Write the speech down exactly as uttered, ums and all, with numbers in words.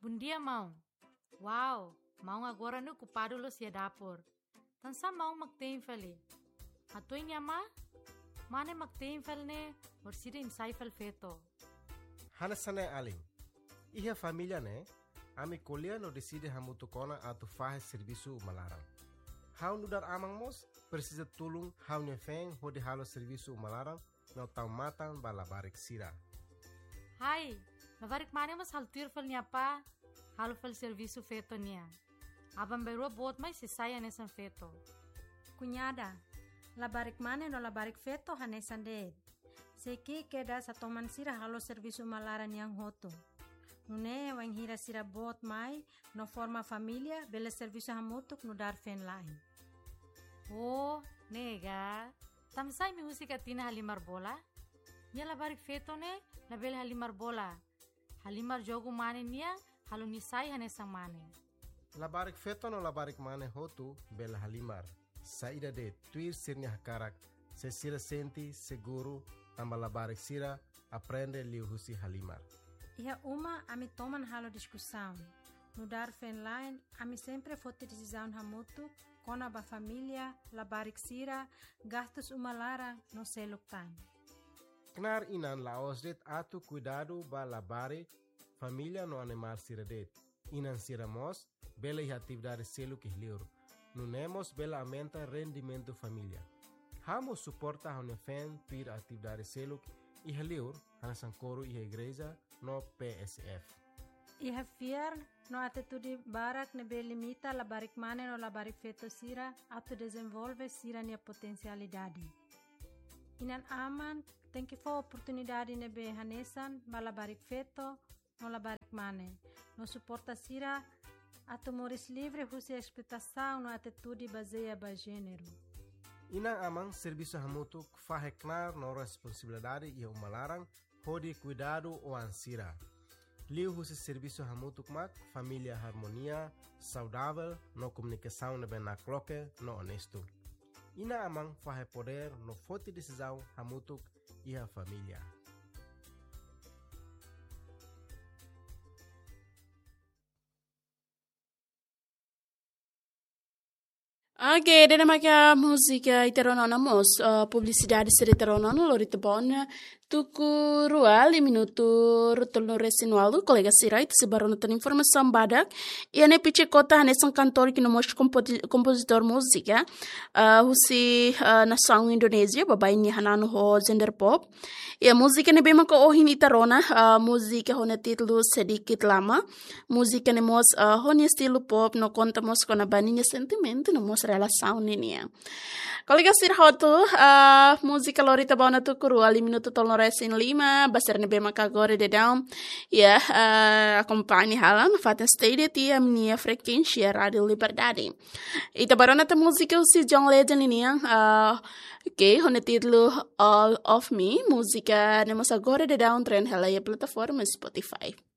Bom dia, mau. Wow, mau agora no ocupado lo sia dapur. Tansa mau magtein fali. Atoy niya ma? Mane magtein fal ne, or sida insay fal feto. Hanasane aling. Iha família ne, ami colher no decide hamutukona atu fahe serviço malarang. Hau nudar amang mos, precisa tulung hau nefeng hodi halo serviço malarang, no tau matan balabarik sira. Hai, labarik mane mas haltir fal niya pa, halo fal serviço feto niya. Abang beru bot mai se saya nesan feto. Cunhada, labarik mane no labarik feto hanesan de. Seki queda sa toman sira halo serviço malaran yang hoto. Nune wang hira sira bot mai no forma família bele serviço hamutuk no dar fen lain. Oh, nega. Tamsay mi musika tina halimar bola? Nia labarik feto ne, label halimar bola. Halimar jogo mane nia, halo nisay hanesang mane. Labarik feto no labarik mane hotu bela halimar. Saída de tuir sirnya hakarak, se sira senti seguro, tamba labarik sira, aprende liu husi halimar. Iha uma ami toman halo discussão. No dar fen line, ami sempre fote decisão hamutu, kona ba família, labarik sira, gastos umalara no seluktan. Knar inan laosdet atu cuidado ba labarik, família no animar sira det. Inan sira mos, bela iha atividade seluk ihliur. Nunemos bela aumenta rendimento família. Hamo suporta hone fen tuir atividade seluk ihliur, hanasan coro iha igreja no P S F. Iha fiar no atitude barak nebe limita labarik mane no labarik feto sira atu desenvolve sira nia potencialidade. Inan aman tem que for oportunidade nebe hanesan ba labarik feto no labarik mane. No suporta sira atu moris livre husi explotação no atitude baseia ba gênero. Inang amang serviço hamutuk faheknar no responsabilidade e umalarang hodi cuidado o ansira. Liu husi serviço hamutuk mak família harmonia, saudável, no comunicação nebe na cloque, no honesto. Ina amang fahe poder no forte decisão hamutuk e a família. Oke, dan makia musika iteronon amos uh, publicidade ser iteronon lorito bon tuku rual e minuto rutulno resinualu colega sirai se barono tan informação badak e ane piche kota hanesan cantor que no mos compositor música uh, husi uh, na song Indonesia babai ni hanano ho gender pop e a música ne bema ko ohin itarona uh, música hone título sedikit lama música ne mos uh, hone estilo pop no contamos com a baninha sentimento no mos relação ninia colega sir hotu uh, música lorita bona tukuru ali minuto tolno resin lima basar ne bema ka agora de down ya uh, acompanhe halan faten stay ti a minha frequência Radio Liberdade ita barona ta música si John Legend ninia uh, ok hone título All of Me música ne mos agora de down tren hela plataforma Spotify.